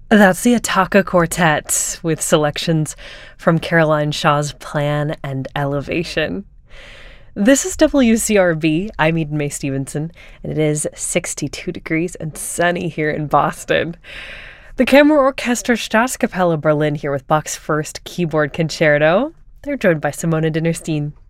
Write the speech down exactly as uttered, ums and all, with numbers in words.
That's the Attacca Quartet with selections from Caroline Shaw's Plan and Elevation. This is W C R B. I'm Eden May Stevenson, and it is sixty-two degrees and sunny here in Boston. The Kammerorchester Staatskapelle Berlin here with Bach's first keyboard concerto. They're joined by Simona Dinnerstein.